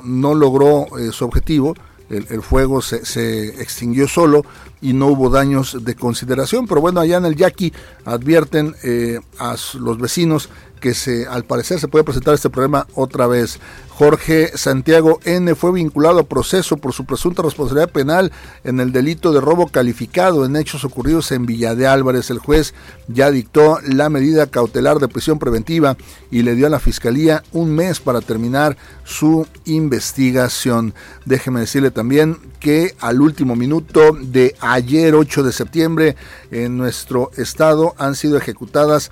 no logró su objetivo. El fuego se extinguió solo y no hubo daños de consideración, pero bueno, allá en el Yaqui advierten a los vecinos que al parecer se puede presentar este problema otra vez. Jorge Santiago N. fue vinculado a proceso por su presunta responsabilidad penal en el delito de robo calificado en hechos ocurridos en Villa de Álvarez. El juez ya dictó la medida cautelar de prisión preventiva y le dio a la fiscalía un mes para terminar su investigación. Déjeme decirle también que al último minuto de ayer, 8 de septiembre, en nuestro estado han sido ejecutadas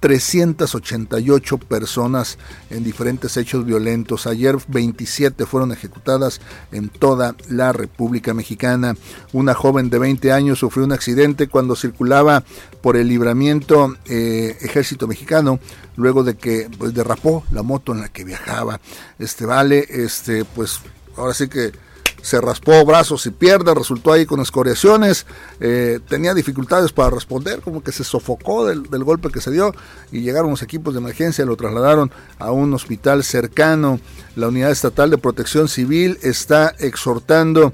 388 personas en diferentes hechos violentos. Ayer 27 fueron ejecutadas en toda la República Mexicana. Una joven de 20 años sufrió un accidente cuando circulaba por el Libramiento Ejército Mexicano, luego de que derrapó la moto en la que viajaba. Pues ahora sí que se raspó brazos y piernas, resultó ahí con escoriaciones, tenía dificultades para responder, como que se sofocó del golpe que se dio, y llegaron los equipos de emergencia, lo trasladaron a un hospital cercano. La Unidad Estatal de Protección Civil está exhortando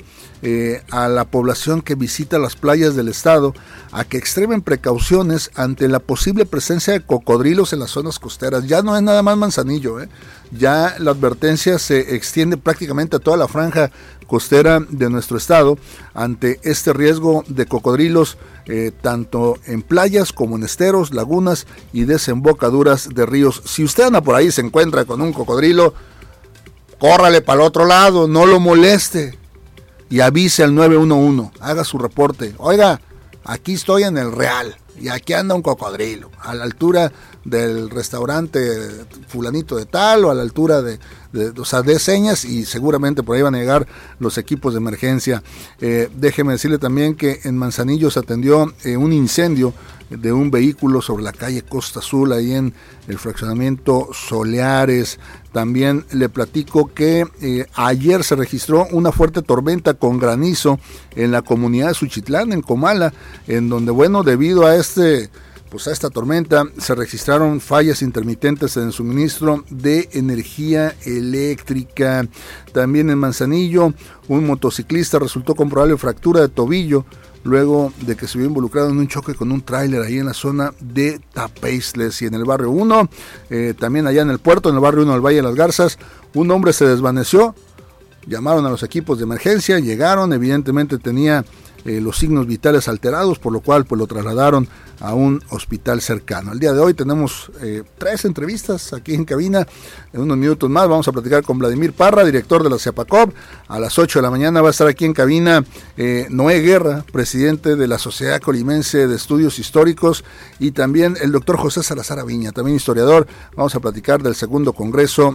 a la población que visita las playas del estado a que extremen precauciones ante la posible presencia de cocodrilos en las zonas costeras. Ya no es nada más Manzanillo, ya la advertencia se extiende prácticamente a toda la franja costera de nuestro estado ante este riesgo de cocodrilos, tanto en playas como en esteros, lagunas y desembocaduras de ríos. Si usted anda por ahí y se encuentra con un cocodrilo, córrale para el otro lado, no lo moleste y avise al 911, haga su reporte. Oiga, aquí estoy en el Real y aquí anda un cocodrilo, a la altura del restaurante fulanito de tal, o a la altura de señas, y seguramente por ahí van a llegar los equipos de emergencia. Déjeme decirle también que en Manzanillo se atendió un incendio de un vehículo sobre la calle Costa Azul, ahí en el fraccionamiento Soleares. También le platico que ayer se registró una fuerte tormenta con granizo en la comunidad de Suchitlán, en Comala, en donde, bueno, debido a esta tormenta se registraron fallas intermitentes en el suministro de energía eléctrica. También en Manzanillo, un motociclista resultó con probable fractura de tobillo luego de que se vio involucrado en un choque con un tráiler ahí en la zona de Tapeisles. Y en el barrio 1, también allá en el puerto, en el barrio 1 del Valle de las Garzas, un hombre se desvaneció. Llamaron a los equipos de emergencia, llegaron, evidentemente tenía los signos vitales alterados, por lo cual pues lo trasladaron a un hospital cercano. El día de hoy tenemos 3 entrevistas aquí en cabina. En unos minutos más vamos a platicar con Vladimir Parra, director de la CEPACOP. A las 8 de la mañana va a estar aquí en cabina Noé Guerra, presidente de la Sociedad Colimense de Estudios Históricos, y también el doctor José Salazar Aviña, también historiador. Vamos a platicar del segundo Congreso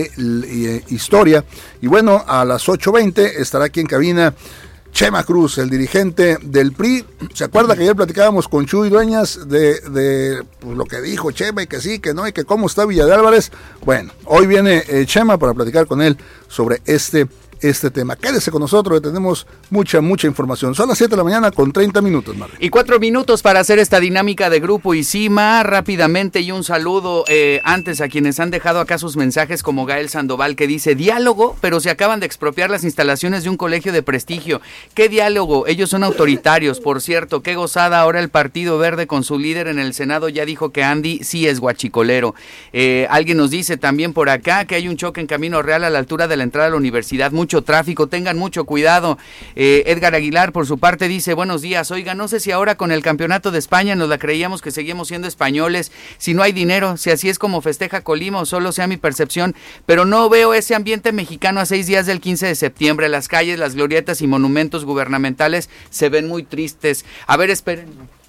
de Historia. Y bueno, a las 8:20 estará aquí en cabina Chema Cruz, el dirigente del PRI. ¿Se acuerda que ayer platicábamos con Chuy Dueñas de pues, lo que dijo Chema, y que sí, que no, y que cómo está Villa de Álvarez? Bueno, hoy viene Chema para platicar con él sobre este tema. Quédese con nosotros, que tenemos mucha información. Son las 7 de la mañana con 30 minutos, Marley. Y 4 minutos para hacer esta dinámica de Grupo Isima rápidamente, y un saludo antes a quienes han dejado acá sus mensajes, como Gael Sandoval, que dice: diálogo, pero se acaban de expropiar las instalaciones de un colegio de prestigio. ¿Qué diálogo? Ellos son autoritarios. Por cierto, qué gozada, ahora el Partido Verde con su líder en el Senado ya dijo que Andy sí es guachicolero. Alguien nos dice también por acá que hay un choque en Camino Real a la altura de la entrada a la universidad, mucho tráfico, tengan mucho cuidado. Edgar Aguilar por su parte dice: buenos días, oiga, no sé si ahora con el campeonato de España nos la creíamos que seguimos siendo españoles, si no hay dinero, si así es como festeja Colima, o solo sea mi percepción, pero no veo ese ambiente mexicano a 6 días del 15 de septiembre, las calles, las glorietas y monumentos gubernamentales se ven muy tristes. A ver, esperen.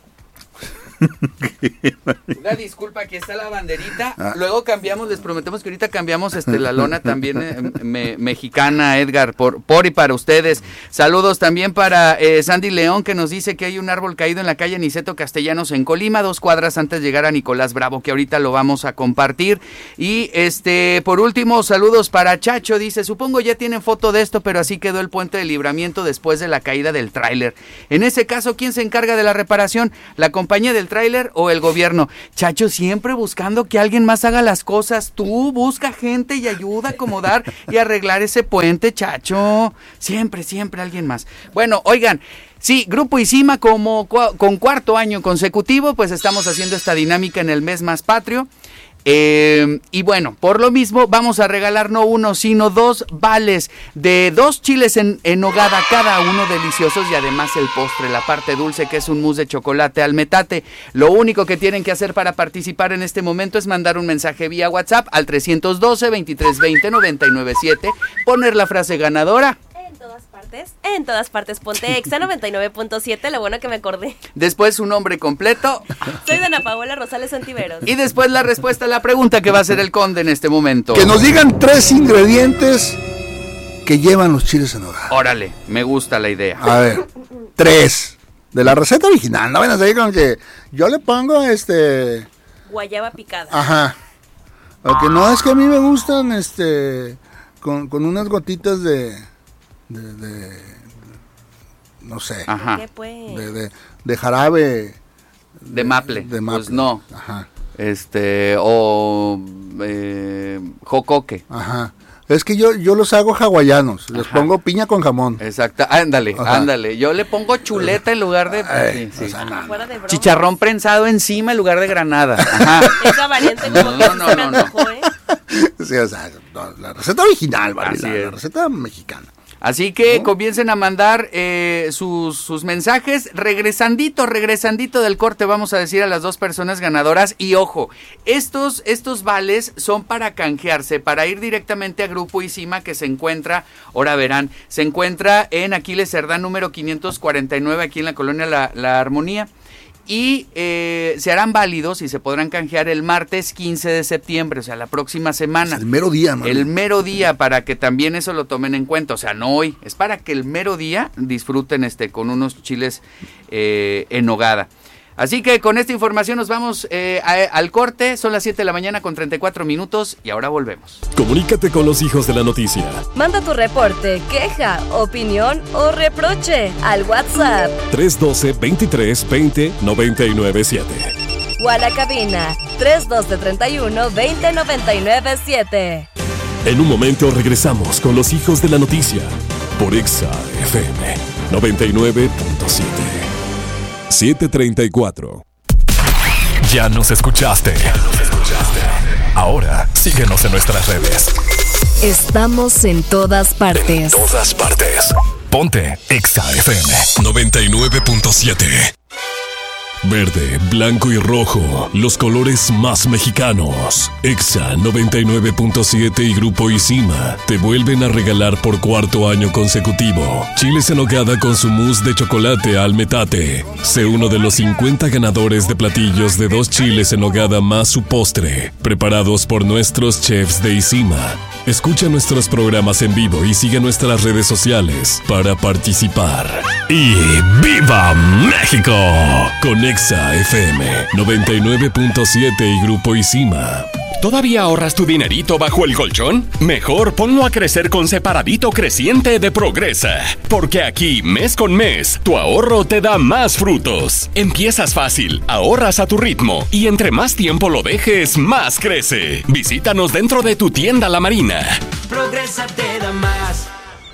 Una disculpa, aquí está la banderita. Luego cambiamos, les prometemos que ahorita cambiamos la lona también mexicana, Edgar, por y para ustedes. Saludos también para Sandy León, que nos dice que hay un árbol caído en la calle Niceto Castellanos en Colima, 2 cuadras antes de llegar a Nicolás Bravo, que ahorita lo vamos a compartir. Y por último, saludos para Chacho, dice: supongo ya tienen foto de esto, pero así quedó el puente de Libramiento después de la caída del tráiler. En ese caso, ¿quién se encarga de la reparación? La compañía del tráiler o el gobierno? Chacho, siempre buscando que alguien más haga las cosas. Tú busca gente y ayuda a acomodar y arreglar ese puente, Chacho. Siempre alguien más. Bueno, oigan, sí, Grupo ISIMA con cuarto año consecutivo, pues estamos haciendo esta dinámica en el mes más patrio. Y bueno, por lo mismo vamos a regalar no uno, sino 2 vales de 2 chiles en nogada cada uno, deliciosos, y además el postre, la parte dulce, que es un mousse de chocolate al metate. Lo único que tienen que hacer para participar en este momento es mandar un mensaje vía WhatsApp al 312-2320-997, poner la frase ganadora. En todas partes, ponte Exa 99.7, lo bueno que me acordé. Después su nombre completo. Soy Dana Paola Rosales Ontiveros. Y después la respuesta a la pregunta que va a hacer el conde en este momento. Que nos digan 3 ingredientes que llevan los chiles en nogada. Órale, me gusta la idea. A ver, 3. De la receta original, no van a salir con que yo le pongo guayaba picada. Ajá. Porque no, es que a mí me gustan con unas gotitas de no sé. Ajá. ¿Qué pues? De jarabe de maple. De maple. Pues no. Ajá. Jocoque. Ajá. Es que yo los hago hawaianos, les pongo piña con jamón. Exacto, ándale. Yo le pongo chuleta en lugar de... Sí. O sea, no. Chicharrón prensado encima en lugar de granada. Ajá. Esa variante como que se me antojó, ¿eh? Sí, o sea, la receta original, ¿vale? La receta mexicana. Así que comiencen a mandar sus mensajes. Regresandito del corte vamos a decir a las 2 personas ganadoras. Y ojo, estos vales son para canjearse, para ir directamente a Grupo ISIMA, que se encuentra, ahora verán, se encuentra en Aquiles Cerdán número 549, aquí en la colonia La Armonía. Y se harán válidos y se podrán canjear el martes 15 de septiembre, o sea, la próxima semana. El mero día, ¿no? El mero día, para que también eso lo tomen en cuenta, o sea, no hoy, es para que el mero día disfruten con unos chiles en nogada. Así que con esta información nos vamos al corte. Son las 7 de la mañana con 34 minutos y ahora volvemos. Comunícate con los hijos de la noticia. Manda tu reporte, queja, opinión o reproche al WhatsApp 312-2320-997 o a la cabina 312-31-20-997. En un momento regresamos con los hijos de la noticia por Exa FM 99.7. 7:34. Ya nos escuchaste. Ahora síguenos en nuestras redes. Estamos en todas partes. Ponte Exa FM 99.7. Verde, blanco y rojo, los colores más mexicanos. Exa 99.7 y Grupo ISIMA te vuelven a regalar por cuarto año consecutivo chiles en nogada con su mousse de chocolate al metate. Sé uno de los 50 ganadores de platillos de 2 chiles en nogada más su postre, preparados por nuestros chefs de ISIMA. Escucha nuestros programas en vivo y sigue nuestras redes sociales para participar. ¡Y ¡viva México! Con Exa FM 99.7 y Grupo ISIMA. ¿Todavía ahorras tu dinerito bajo el colchón? Mejor ponlo a crecer con Separadito Creciente de Progresa. Porque aquí, mes con mes, tu ahorro te da más frutos. Empiezas fácil, ahorras a tu ritmo y entre más tiempo lo dejes, más crece. Visítanos dentro de tu tienda La Marina. Progresa te da más.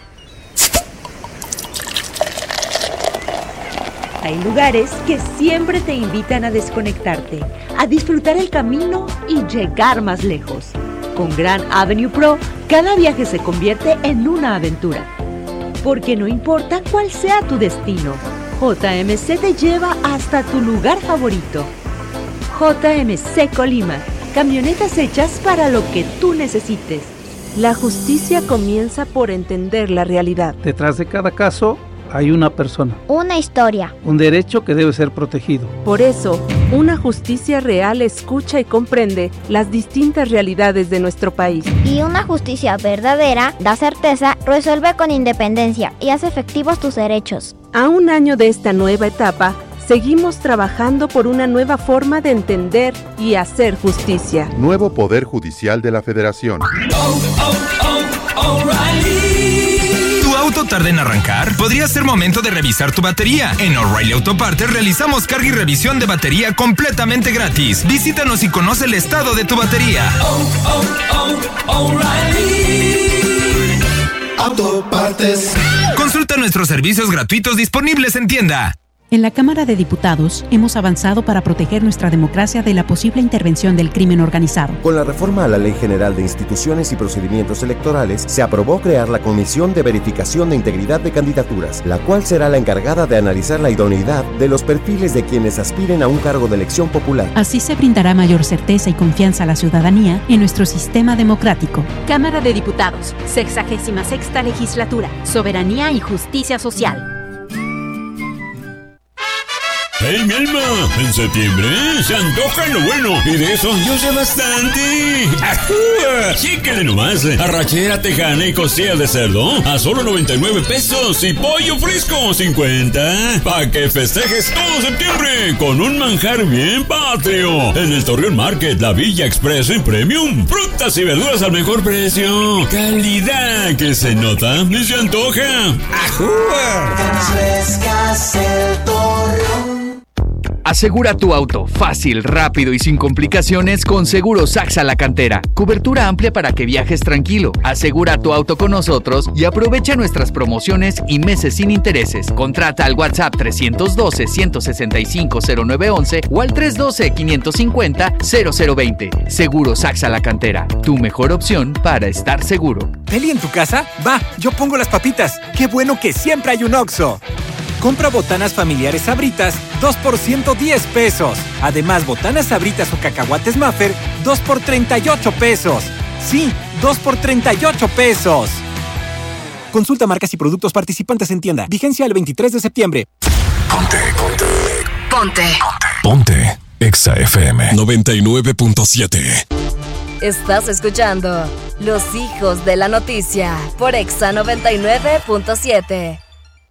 Hay lugares que siempre te invitan a desconectarte, a disfrutar el camino y llegar más lejos. Con Gran Avenue Pro, cada viaje se convierte en una aventura. Porque no importa cuál sea tu destino, JMC te lleva hasta tu lugar favorito. JMC Colima, camionetas hechas para lo que tú necesites. La justicia comienza por entender la realidad. Detrás de cada caso hay una persona. Una historia. Un derecho que debe ser protegido. Por eso, una justicia real escucha y comprende las distintas realidades de nuestro país. Y una justicia verdadera da certeza, resuelve con independencia y hace efectivos tus derechos. A un año de esta nueva etapa, seguimos trabajando por una nueva forma de entender y hacer justicia. Nuevo Poder Judicial de la Federación. auto tarda en arrancar? Podría ser momento de revisar tu batería. En O'Reilly Auto Parts realizamos carga y revisión de batería completamente gratis. Visítanos y conoce el estado de tu batería. O'Reilly Auto Parts. Consulta nuestros servicios gratuitos disponibles en tienda. En la Cámara de Diputados hemos avanzado para proteger nuestra democracia de la posible intervención del crimen organizado. Con la reforma a la Ley General de Instituciones y Procedimientos Electorales, se aprobó crear la Comisión de Verificación de Integridad de Candidaturas, la cual será la encargada de analizar la idoneidad de los perfiles de quienes aspiren a un cargo de elección popular. Así se brindará mayor certeza y confianza a la ciudadanía en nuestro sistema democrático. Cámara de Diputados, 66ª Legislatura, Soberanía y Justicia Social. ¡Hey, mi alma! En septiembre se antoja lo bueno y de eso yo sé bastante. ¡Ajúa! Chíquele nomás. Arrachera tejana y costilla de cerdo a solo 99 pesos y pollo fresco 50. Pa' que festejes todo septiembre con un manjar bien patrio. En el Torreón Market, la Villa Express en Premium. Frutas y verduras al mejor precio. Calidad que se nota y se antoja. ¡Ajúa! Frescas el Torreón. Asegura tu auto fácil, rápido y sin complicaciones con Seguros AXA La Cantera. Cobertura amplia para que viajes tranquilo. Asegura tu auto con nosotros y aprovecha nuestras promociones y meses sin intereses. Contrata al WhatsApp 312-165-0911 o al 312-550-0020. Seguros AXA La Cantera, tu mejor opción para estar seguro. ¿Peli en tu casa? Va, yo pongo las papitas. ¡Qué bueno que siempre hay un Oxxo! Compra botanas familiares Sabritas, 2 por 110 pesos. Además, botanas Sabritas o cacahuates Maffer, 2 por 38 pesos. Sí, 2 por 38 pesos. Consulta marcas y productos participantes en tienda. Vigencia el 23 de septiembre. Ponte. Exa FM 99.7. Estás escuchando Los Hijos de la Noticia por Exa 99.7.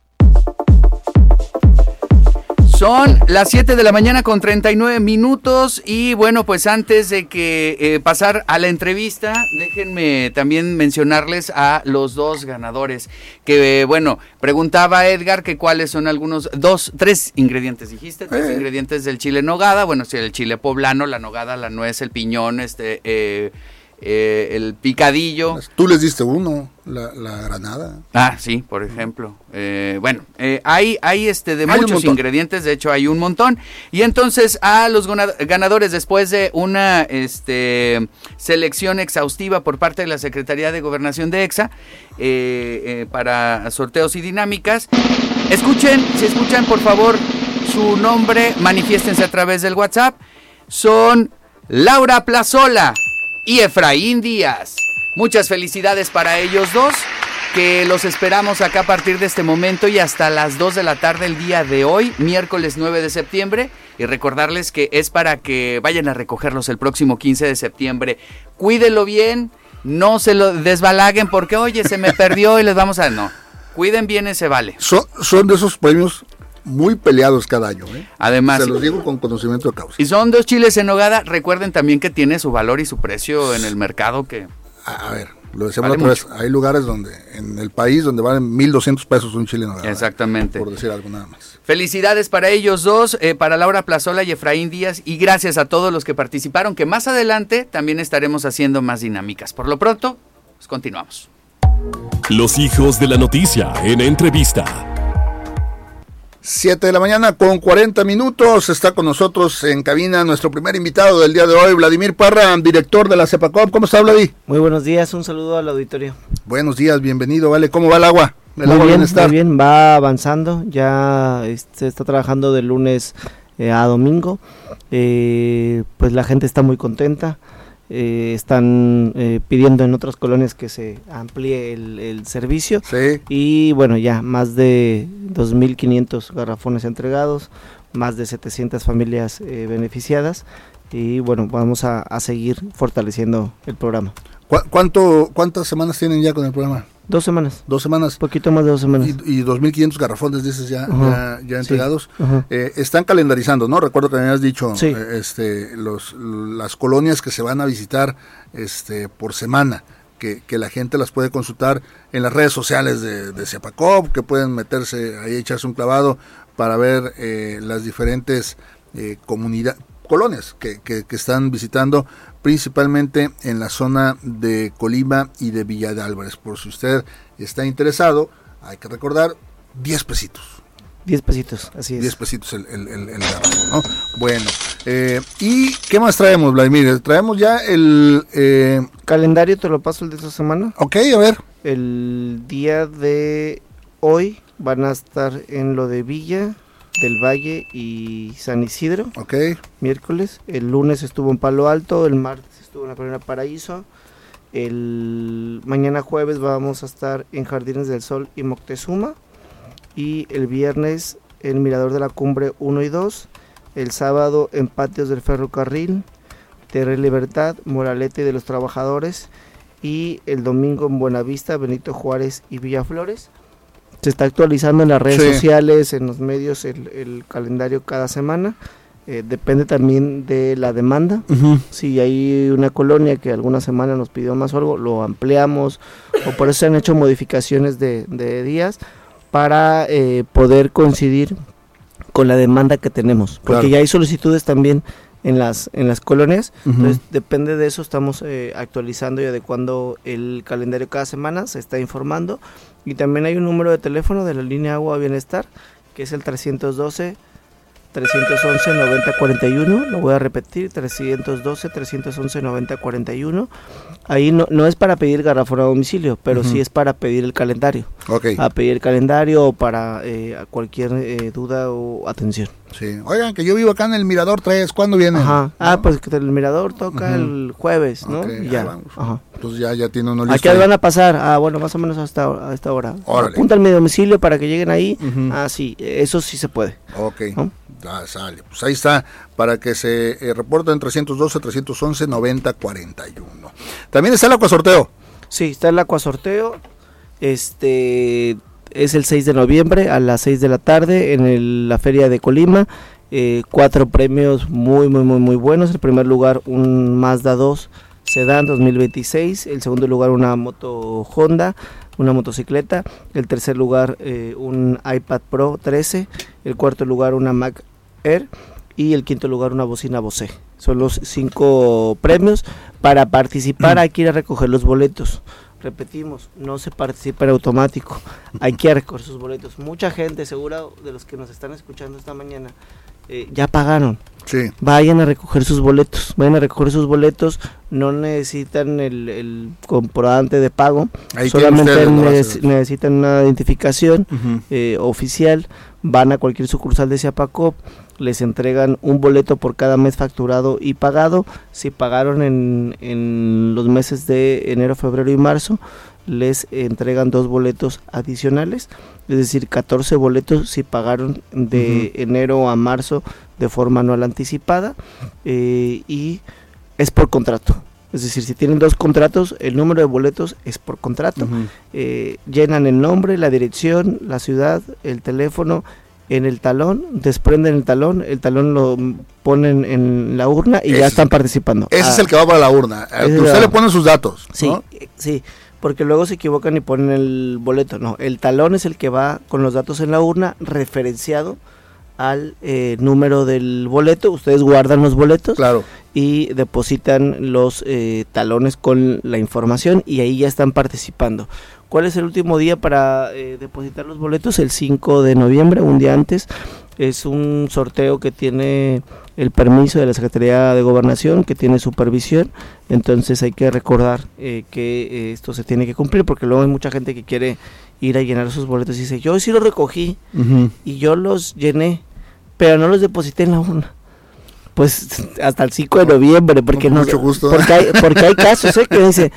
Son las 7 de la mañana con 39 minutos y bueno, pues antes de que pasar a la entrevista, déjenme también mencionarles a los dos ganadores que, bueno, preguntaba Edgar que cuáles son algunos, 3 ingredientes, dijiste, 3 ingredientes del chile en nogada, bueno, sí, el chile poblano, la nogada, la nuez, el piñón, el picadillo. Tú les diste uno, la granada. Ah, sí, por ejemplo. Hay de muchos ingredientes, de hecho hay un montón. Y entonces a los ganadores, después de una selección exhaustiva por parte de la Secretaría de Gobernación de EXA, para sorteos y dinámicas, si escuchan por favor su nombre, manifiéstense a través del WhatsApp. Son Laura Plazola y Efraín Díaz. Muchas felicidades para ellos dos, que los esperamos acá a partir de este momento y hasta las 2 de la tarde el día de hoy, miércoles 9 de septiembre, y recordarles que es para que vayan a recogerlos el próximo 15 de septiembre. Cuídenlo bien, no se lo desbalaguen porque, oye, se me perdió y les vamos a... No, cuiden bien ese vale. Son de esos premios muy peleados cada año, ¿eh? Además, se los digo con conocimiento de causa. Y son 2 chiles en nogada. Recuerden también que tiene su valor y su precio en el mercado que... A ver, lo decíamos otra vez, hay lugares donde en el país donde valen 1,200 pesos un chile en nogada. Exactamente. Por decir algo nada más. Felicidades para ellos dos, para Laura Plazola y Efraín Díaz, y gracias a todos los que participaron, que más adelante también estaremos haciendo más dinámicas. Por lo pronto, pues continuamos. Los hijos de la noticia en entrevista. 7 de la mañana con 40 minutos, está con nosotros en cabina nuestro primer invitado del día de hoy, Vladimir Parra, director de la CEPACOP. ¿Cómo está, Vladi? Muy buenos días, un saludo al auditorio. Buenos días, bienvenido, ¿vale? ¿Cómo va el agua? Muy bien, va avanzando, ya se está trabajando de lunes a domingo, pues la gente está muy contenta. Están pidiendo en otras colonias que se amplíe el servicio. Sí. Y bueno, ya más de 2.500 garrafones entregados, más de 700 familias beneficiadas, y bueno, vamos a seguir fortaleciendo el programa. ¿Cuántas semanas tienen ya con el programa? 2 semanas. 2 semanas. Poquito más de 2 semanas. Y 2.500 garrafones, dices, ya entregados. Sí. Están calendarizando, ¿no? Recuerdo que me habías dicho, sí, las colonias que se van a visitar por semana. que la gente las puede consultar en las redes sociales de Ciapacop, que pueden meterse ahí, echarse un clavado para ver las diferentes colonias que están visitando, principalmente en la zona de Colima y de Villa de Álvarez. Por si usted está interesado, hay que recordar 10 pesitos. 10 pesitos, así es. 10 pesitos el garrafón, ¿no? Bueno, ¿y qué más traemos, Vladimir? Traemos ya el... calendario, te lo paso el de esta semana. Ok, a ver. El día de hoy van a estar en lo de Villa del Valle y San Isidro. Ok. Miércoles. El lunes estuvo en Palo Alto, el martes estuvo en la Colonia Paraíso. Mañana jueves vamos a estar en Jardines del Sol y Moctezuma. Y el viernes en Mirador de la Cumbre 1 y 2, el sábado en Patios del Ferrocarril, Tierra y Libertad, Moralete de los Trabajadores, y el domingo en Buenavista, Benito Juárez y Villaflores. Se está actualizando en las redes sociales, en los medios, el calendario cada semana. Depende también de la demanda. Si hay una colonia que alguna semana nos pidió más o algo, lo ampliamos, o por eso se han hecho modificaciones de días, para poder coincidir con la demanda que tenemos, porque ya hay solicitudes también en las colonias. Entonces depende de eso, estamos actualizando y adecuando el calendario cada semana, se está informando, y también hay un número de teléfono de la línea Agua Bienestar, que es el 312-311-9041, lo voy a repetir, 312-311-9041. Ahí no es para pedir garrafón a domicilio, pero sí es para pedir el calendario. A pedir el calendario o para cualquier duda o atención. Sí. Oigan, que yo vivo acá en el Mirador 3, ¿cuándo vienen? ¿No? Pues que el Mirador toca el jueves, ¿no? Y ya. Entonces ya tiene uno listo. ¿A qué van a pasar? Bueno, más o menos a esta hora. Apunta al mi domicilio para que lleguen ahí. Sí, eso sí se puede. Ok. ¿No? Sale. Pues ahí está, para que se reporten 312-311-9041. También está el acuasorteo. Sí, está el acuasorteo. Es el 6 de noviembre a las 6 de la tarde en la Feria de Colima. 4 premios muy buenos. El primer lugar, un Mazda 2 Sedán 2026. El segundo lugar, una moto Honda, una motocicleta. El tercer lugar, un iPad Pro 13. El cuarto lugar, una Mac Air. Y el quinto lugar, una bocina Bose. Son los 5 premios. Para participar hay que ir a recoger los boletos. Repetimos, no se participa en automático, hay que ir a recoger sus boletos. Mucha gente, seguro de los que nos están escuchando esta mañana, ya pagaron. Sí. Vayan a recoger sus boletos, no necesitan el comprobante de pago, ahí solamente necesitan una identificación oficial. Van a cualquier sucursal de Ciapacop, les entregan un boleto por cada mes facturado y pagado. Si pagaron en los meses de enero, febrero y marzo, les entregan 2 boletos adicionales, es decir, 14 boletos si pagaron de enero a marzo de forma anual anticipada, y es por contrato. Es decir, si tienen 2 contratos, el número de boletos es por contrato. Llenan el nombre, la dirección, la ciudad, el teléfono en el talón, desprenden el talón lo ponen en la urna y ya están participando. Ese es el que va para la urna. Usted le pone sus datos, ¿no? Sí, porque luego se equivocan y ponen el boleto. No, el talón es el que va con los datos en la urna referenciado al número del boleto. Ustedes guardan los boletos, claro, y depositan los talones con la información y ahí ya están participando. ¿Cuál es el último día para depositar los boletos? El 5 de noviembre, un día antes. Es un sorteo que tiene el permiso de la Secretaría de Gobernación, que tiene supervisión. Entonces hay que recordar que esto se tiene que cumplir, porque luego hay mucha gente que quiere ir a llenar sus boletos y dice, yo sí los recogí y yo los llené, pero no los deposité en la urna. Pues hasta el 5 de noviembre, porque mucho gusto. Porque hay casos que dice,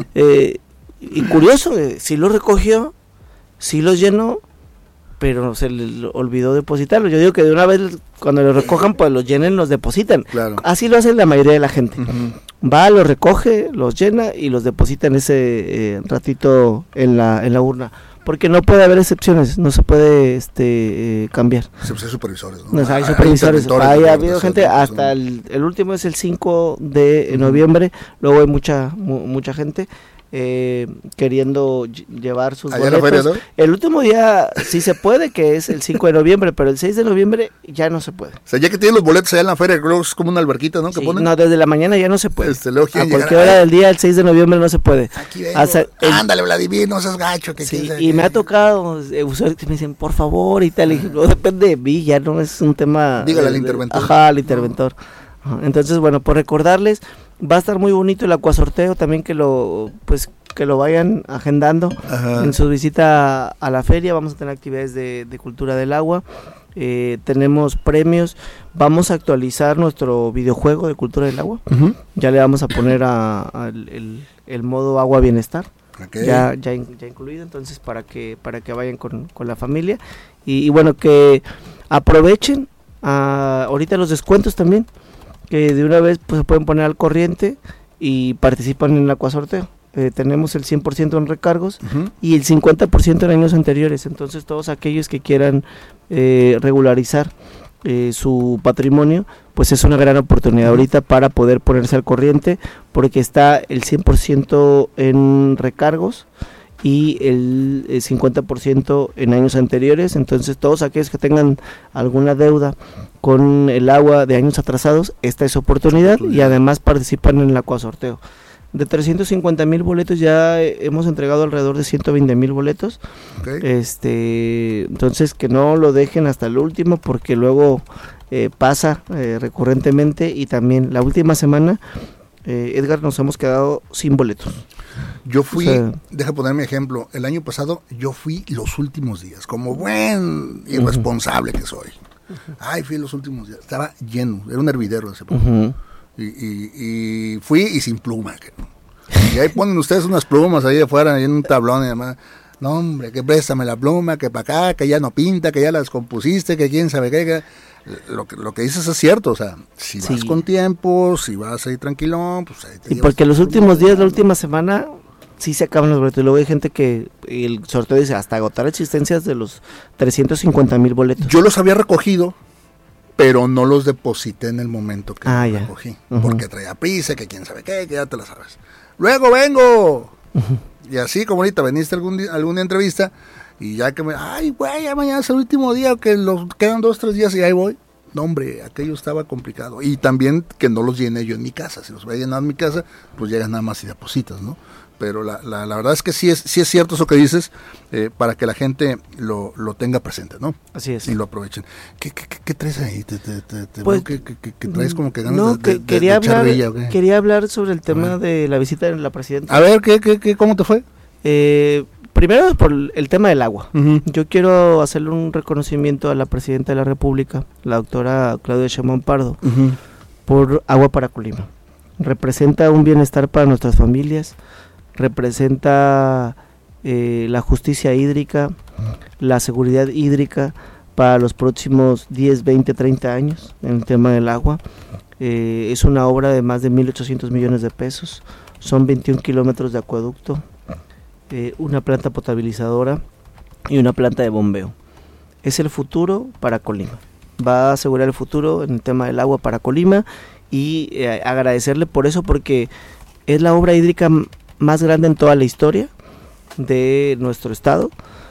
y curioso, sí los recogió, sí los llenó, pero se le olvidó depositarlos. Yo digo que de una vez cuando los recojan, pues los llenen, los depositan. Claro. Así lo hace la mayoría de la gente. Va, los recoge, los llena y los deposita en ese ratito en la urna. Porque no puede haber excepciones, no se puede cambiar. Hay supervisores, ¿no? Hay supervisores. Ha habido gente, hasta el último es el 5 de noviembre, luego hay mucha gente. queriendo llevar sus allá boletos. En la feria, ¿no? El último día sí se puede, que es el 5 de noviembre, pero el 6 de noviembre ya no se puede. O sea, ya que tienen los boletos allá en la feria, creo que es como una alberquita, ¿no? Que Sí, ponen. no, desde la mañana ya no se puede. A cualquier hora del día, el 6 de noviembre no se puede. Aquí vengo. Ándale, Vladimir, no seas gacho. Que sí, y me ha tocado usuarios que me dicen, por favor, y tal, y no depende de mí, ya no es un tema... Dígale al interventor. Ajá, al interventor. Entonces, bueno, por recordarles, va a estar muy bonito el acuasorteo, también que lo vayan agendando. Ajá. En su visita a la feria. Vamos a tener actividades de cultura del agua, tenemos premios, vamos a actualizar nuestro videojuego de cultura del agua. Ya le vamos a poner el modo agua bienestar. Okay. Ya incluido, entonces para que vayan con la familia y bueno, que aprovechen ahorita los descuentos también, que de una vez pues se pueden poner al corriente y participan en el acuasorteo. Tenemos el 100% en recargos y el 50% en años anteriores, entonces todos aquellos que quieran regularizar su patrimonio, pues es una gran oportunidad ahorita para poder ponerse al corriente, porque está el 100% en recargos y el 50% en años anteriores. Entonces todos aquellos que tengan alguna deuda con el agua de años atrasados, esta es oportunidad y además participan en el acuasorteo. De 350,000 boletos ya hemos entregado alrededor de 120,000 boletos. Okay. Entonces que no lo dejen hasta el último, porque luego pasa recurrentemente. Y también la última semana, Edgar, nos hemos quedado sin boletos. Yo fui, deja poner mi ejemplo, el año pasado yo fui los últimos días, como buen irresponsable que soy. Fui los últimos días, estaba lleno, era un hervidero ese punto. Y fui y sin pluma. Y ahí ponen ustedes unas plumas ahí afuera, ahí en un tablón y demás. No, hombre, que préstame la pluma, que para acá, que ya no pinta, que ya la descompusiste, que quién sabe qué. Lo que dices es cierto, o sea, si vas con tiempo, si vas ahí tranquilón, pues ahí te y porque los últimos días, la última semana, sí se acaban los boletos. Y luego hay gente que el sorteo dice hasta agotar existencias de los 350,000 boletos. Yo los había recogido, pero no los deposité en el momento que los recogí, porque traía prisa, que quién sabe qué, que ya te la sabes. Luego vengo, y así como ahorita veniste alguna entrevista, y ya que ya mañana es el último día, que quedan 2-3 días y ahí voy. No, hombre, aquello estaba complicado. Y también que no los llené yo en mi casa. Si los voy a llenar en mi casa, pues llegas nada más y depositas, ¿no? Pero la verdad es que sí es cierto eso que dices, para que la gente lo tenga presente, ¿no? Así es. Y lo aprovechen. ¿Qué traes ahí? Pues, que traes como que ganas no, de quería charrilla, ¿o qué? Quería hablar sobre el tema de la visita de la presidenta. A ver, ¿cómo te fue? Primero por el tema del agua. Yo quiero hacerle un reconocimiento a la presidenta de la República, la doctora Claudia Sheinbaum Pardo, por Agua para Colima. Representa un bienestar para nuestras familias, representa la justicia hídrica, la seguridad hídrica para los próximos 10, 20, 30 años en el tema del agua. Es una obra de más de 1,800 millones de pesos, son 21 kilómetros de acueducto, una planta potabilizadora y una planta de bombeo. Es el futuro para Colima, va a asegurar el futuro en el tema del agua para Colima y agradecerle por eso, porque es la obra hídrica más grande en toda la historia de nuestro estado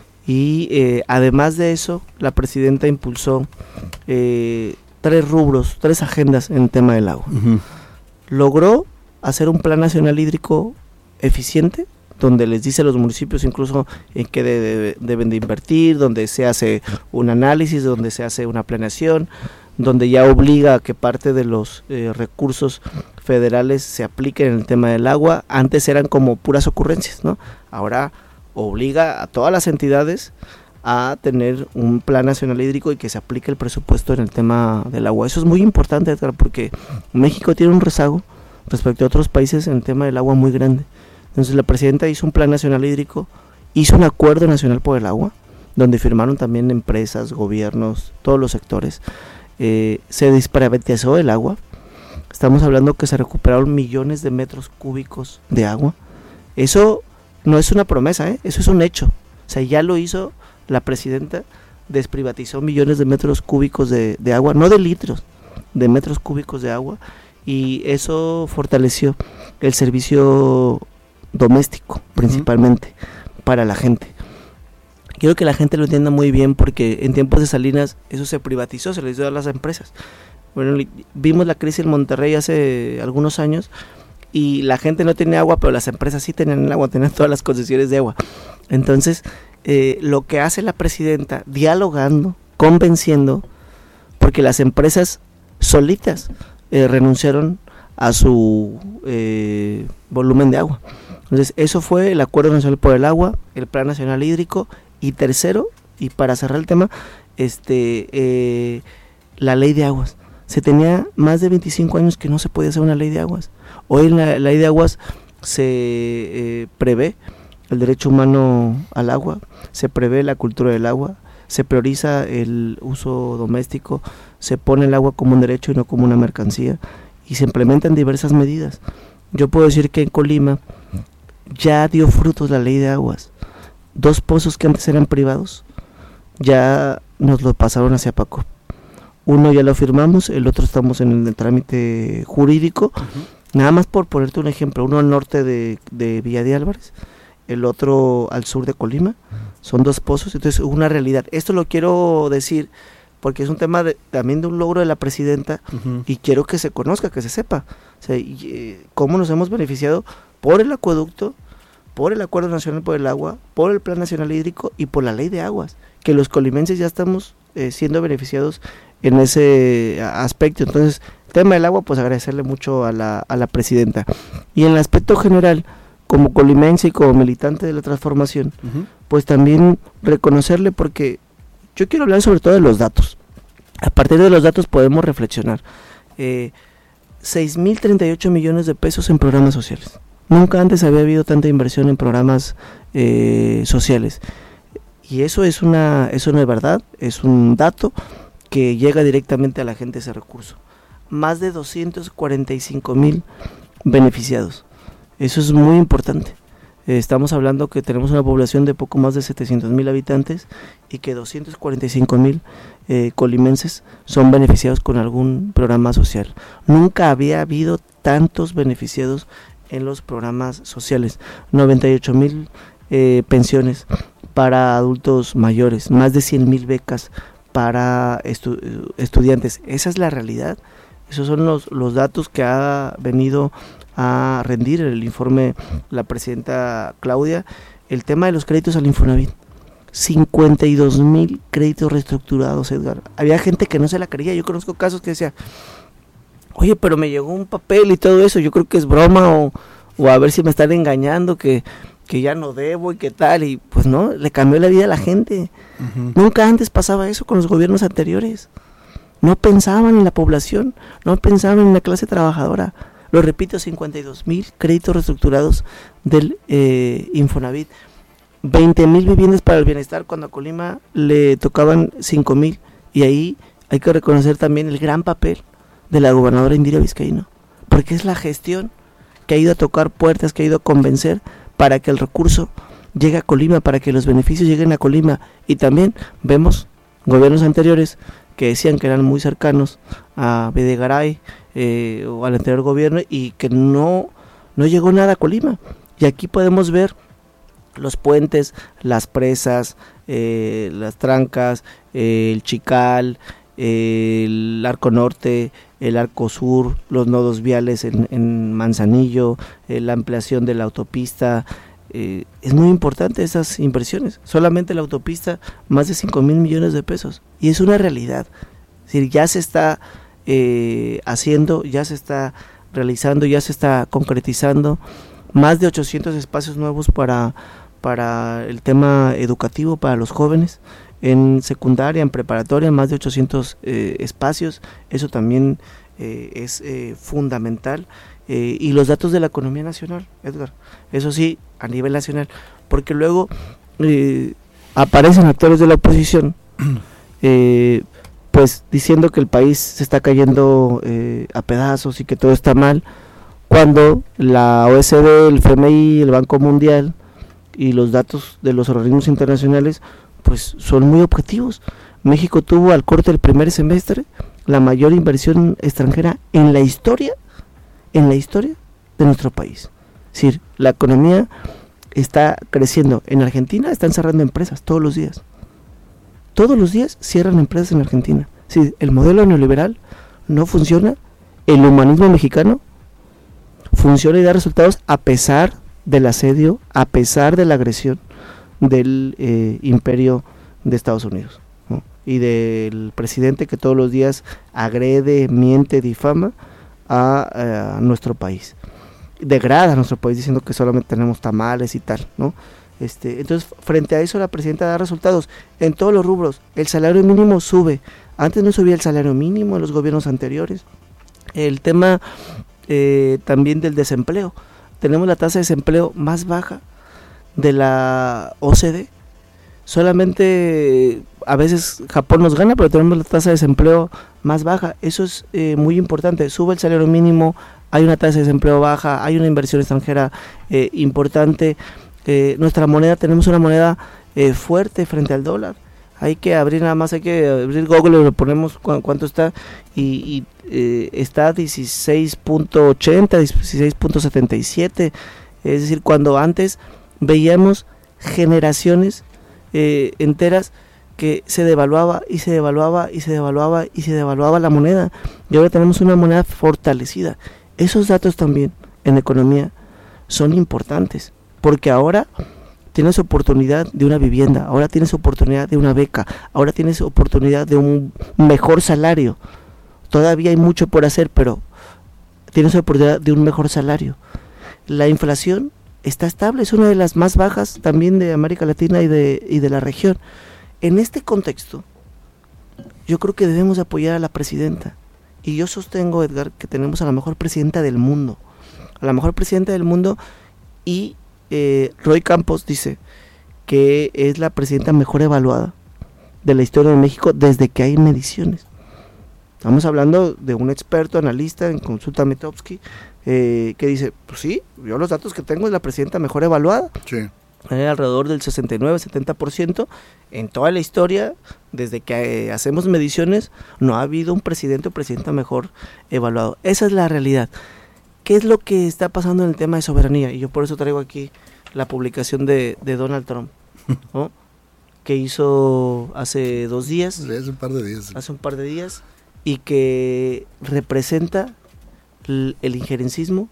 y además de eso la presidenta impulsó 3 rubros, 3 agendas en el tema del agua. Logró hacer un plan nacional hídrico eficiente, donde les dice a los municipios incluso en qué deben de invertir, donde se hace un análisis, donde se hace una planeación, donde ya obliga a que parte de los recursos federales se apliquen en el tema del agua. Antes eran como puras ocurrencias, ¿no? Ahora obliga a todas las entidades a tener un plan nacional hídrico y que se aplique el presupuesto en el tema del agua. Eso es muy importante, Edgar, porque México tiene un rezago respecto a otros países en el tema del agua muy grande. Entonces la presidenta hizo un plan nacional hídrico, hizo un acuerdo nacional por el agua, donde firmaron también empresas, gobiernos, todos los sectores. Se disprivatizó el agua. Estamos hablando que se recuperaron millones de metros cúbicos de agua. Eso no es una promesa, eso es un hecho. O sea, ya lo hizo la presidenta, desprivatizó millones de metros cúbicos de agua, no de litros, de metros cúbicos de agua, y eso fortaleció el servicio doméstico, principalmente, para la gente. Quiero que la gente lo entienda muy bien, porque en tiempos de Salinas eso se privatizó, se les dio a las empresas. Bueno, vimos la crisis en Monterrey hace algunos años, y la gente no tenía agua, pero las empresas sí tenían agua, tenían todas las concesiones de agua. Entonces, lo que hace la presidenta, dialogando, convenciendo, porque las empresas solitas renunciaron a su volumen de agua. Entonces, eso fue el Acuerdo Nacional por el Agua, el Plan Nacional Hídrico, y tercero, y para cerrar el tema, la Ley de Aguas. Se tenía más de 25 años que no se podía hacer una Ley de Aguas. Hoy en la Ley de Aguas se prevé el derecho humano al agua, se prevé la cultura del agua, se prioriza el uso doméstico, se pone el agua como un derecho y no como una mercancía, y se implementan diversas medidas. Yo puedo decir que en Colima ya dio frutos la Ley de Aguas. 2 pozos que antes eran privados ya nos lo pasaron hacia Paco. Uno ya lo firmamos, el otro estamos en el trámite jurídico. Nada más por ponerte un ejemplo, uno al norte de Villa de Álvarez, el otro al sur de Colima. Son 2 pozos, entonces una realidad. Esto lo quiero decir porque es un tema también de un logro de la presidenta, y quiero que se conozca, que se sepa, o sea, cómo nos hemos beneficiado por el acueducto, por el Acuerdo Nacional por el Agua, por el Plan Nacional Hídrico y por la Ley de Aguas, que los colimenses ya estamos siendo beneficiados en ese aspecto. Entonces, tema del agua, pues agradecerle mucho a la presidenta. Y en el aspecto general, como colimense y como militante de la transformación, pues también reconocerle, porque yo quiero hablar sobre todo de los datos. A partir de los datos podemos reflexionar. 6.038 millones de pesos en programas sociales. Nunca antes había habido tanta inversión en programas sociales. Y eso no es verdad, es un dato que llega directamente a la gente ese recurso. Más de 245,000 beneficiados. Eso es muy importante. Estamos hablando que tenemos una población de poco más de 700,000 habitantes y que 245,000 colimenses son beneficiados con algún programa social. Nunca había habido tantos beneficiados en los programas sociales. 98,000 pensiones para adultos mayores, más de 100,000 becas para estudiantes. Esa es la realidad. Esos son los datos que ha venido a rendir el informe la presidenta Claudia. El tema de los créditos al Infonavit, 52,000 créditos reestructurados, Edgar. Había gente que no se la creía. Yo conozco casos que decía, oye, pero me llegó un papel y todo eso, yo creo que es broma, o a ver si me están engañando, que ya no debo y qué tal, y pues no, le cambió la vida a la gente. Nunca antes pasaba eso con los gobiernos anteriores. No pensaban en la población, no pensaban en la clase trabajadora. Lo repito, 52,000 créditos reestructurados del Infonavit, 20,000 viviendas para el bienestar, cuando a Colima le tocaban 5,000, y ahí hay que reconocer también el gran papel de la gobernadora Indira Vizcaíno, porque es la gestión que ha ido a tocar puertas, que ha ido a convencer para que el recurso llegue a Colima, para que los beneficios lleguen a Colima. Y también vemos gobiernos anteriores que decían que eran muy cercanos a Videgaray o al anterior gobierno, y que no llegó nada a Colima. Y aquí podemos ver los puentes, las presas, las trancas, el Chical, el Arco Norte, el Arco Sur, los nodos viales en Manzanillo, la ampliación de la autopista. Es muy importante esas inversiones. Solamente la autopista, más de 5,000 millones de pesos, y es una realidad. Es decir, ya se está haciendo, ya se está realizando, ya se está concretizando. Más de 800 espacios nuevos para el tema educativo para los jóvenes, en secundaria, en preparatoria, más de 800 espacios. Eso también es fundamental. Y los datos de la economía nacional, Edgar, eso sí, a nivel nacional, porque luego aparecen actores de la oposición pues diciendo que el país se está cayendo a pedazos y que todo está mal, cuando la OECD, el FMI, el Banco Mundial y los datos de los organismos internacionales pues son muy objetivos. México tuvo al corte del primer semestre la mayor inversión extranjera en la historia de nuestro país. Es decir, la economía está creciendo. En Argentina están cerrando empresas todos los días. Todos los días cierran empresas en Argentina. Sí, el modelo neoliberal no funciona, el humanismo mexicano funciona y da resultados a pesar del asedio, a pesar de la agresión del imperio de Estados Unidos, ¿no? Y del presidente que todos los días agrede, miente, difama a nuestro país. Degrada a nuestro país diciendo que solamente tenemos tamales y tal, ¿no? Entonces, frente a eso, la presidenta da resultados en todos los rubros. El salario mínimo sube. Antes no subía el salario mínimo en los gobiernos anteriores. El tema también del desempleo. Tenemos la tasa de desempleo más baja de la OCDE. Solamente a veces Japón nos gana, pero tenemos la tasa de desempleo más baja. Eso es muy importante. Sube el salario mínimo, hay una tasa de desempleo baja, hay una inversión extranjera importante. Nuestra moneda, tenemos una moneda fuerte frente al dólar. Hay que abrir Google y le ponemos cuánto está y está 16.80, 16.77. Es decir, cuando antes veíamos generaciones enteras que se devaluaba y se devaluaba y se devaluaba y se devaluaba la moneda, y ahora tenemos una moneda fortalecida. Esos datos también en economía son importantes, porque ahora tienes oportunidad de una vivienda, ahora tienes oportunidad de una beca, ahora tienes oportunidad de un mejor salario. Todavía hay mucho por hacer, pero tienes oportunidad de un mejor salario. La inflación está estable, es una de las más bajas también de América Latina y de la región. En este contexto, yo creo que debemos apoyar a la presidenta. Y yo sostengo, Edgar, que tenemos a la mejor presidenta del mundo. A la mejor presidenta del mundo, y Roy Campos dice que es la presidenta mejor evaluada de la historia de México desde que hay mediciones. Estamos hablando de un experto analista en Consulta Mitofsky que dice, pues sí, yo los datos que tengo es la presidenta mejor evaluada. Sí. Alrededor del 69-70% en toda la historia, desde que hacemos mediciones, no ha habido un presidente o presidenta mejor evaluado. Esa es la realidad. ¿Qué es lo que está pasando en el tema de soberanía? Y yo por eso traigo aquí la publicación de Donald Trump, ¿no? Que hizo hace 2 días. Hace un par de días. Hace un par de días, y que representa el injerencismo,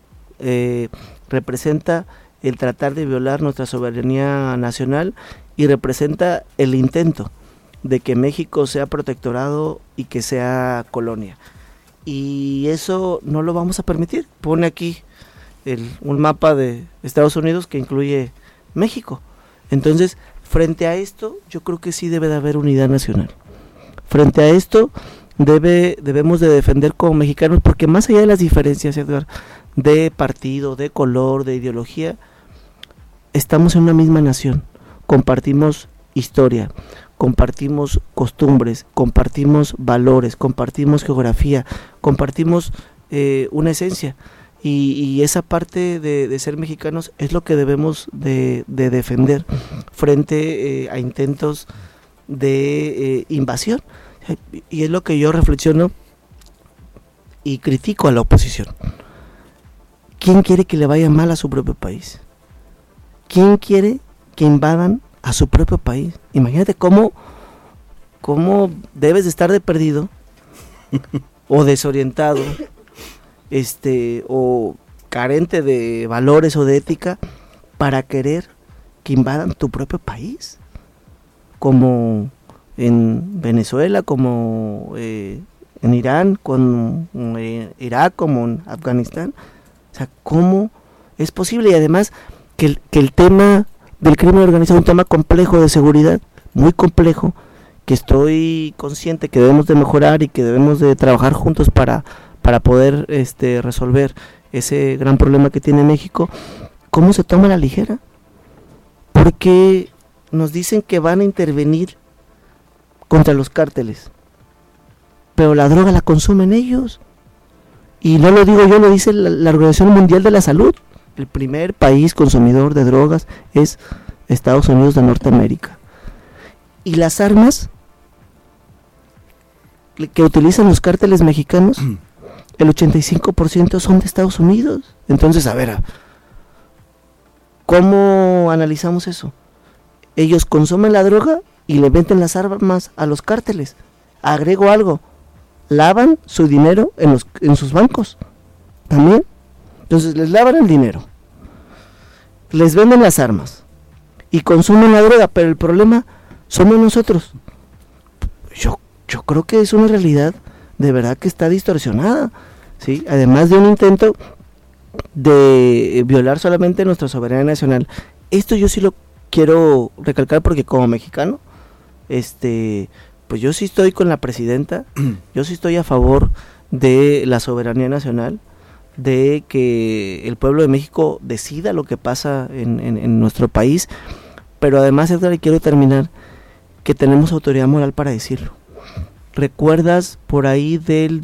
representa el tratar de violar nuestra soberanía nacional, y representa el intento de que México sea protectorado y que sea colonia. Y eso no lo vamos a permitir. Pone aquí un mapa de Estados Unidos que incluye México. Entonces, frente a esto, yo creo que sí debe de haber unidad nacional. Frente a esto, debemos de defender como mexicanos, porque más allá de las diferencias, Edgar, de partido, de color, de ideología, estamos en una misma nación. Compartimos historia, compartimos costumbres, compartimos valores, compartimos geografía, compartimos una esencia, y esa parte de ser mexicanos es lo que debemos de defender frente a intentos de invasión, y es lo que yo reflexiono y critico a la oposición. ¿Quién quiere que le vaya mal a su propio país? ¿Quién quiere que invadan a su propio país? Imagínate cómo debes de estar de perdido o desorientado, o carente de valores o de ética para querer que invadan tu propio país, como en Venezuela, como en Irán, como en Irak, como en Afganistán. O sea, ¿cómo es posible? Y además que el tema del crimen organizado es un tema complejo de seguridad, muy complejo, que estoy consciente que debemos de mejorar y que debemos de trabajar juntos para poder resolver ese gran problema que tiene México. ¿Cómo se toma a la ligera? Porque nos dicen que van a intervenir contra los cárteles, pero la droga la consumen ellos, y no lo digo yo, lo dice la Organización Mundial de la Salud. El primer país consumidor de drogas es Estados Unidos de Norteamérica. Y las armas que utilizan los cárteles mexicanos, el 85% son de Estados Unidos. Entonces, a ver, ¿Cómo analizamos eso? Ellos consumen la droga y le venden las armas a los cárteles. Agrego algo, lavan su dinero en sus bancos también. Entonces les lavan el dinero, les venden las armas y consumen la droga, pero el problema somos nosotros. Yo creo que es una realidad de verdad que está distorsionada, ¿sí? Además de un intento de violar solamente nuestra soberanía nacional. Esto yo sí lo quiero recalcar porque como mexicano, pues yo sí estoy con la presidenta, yo sí estoy a favor de la soberanía nacional, de que el pueblo de México decida lo que pasa en nuestro país, pero además, Edgar, y quiero terminar, que tenemos autoridad moral para decirlo. ¿Recuerdas por ahí del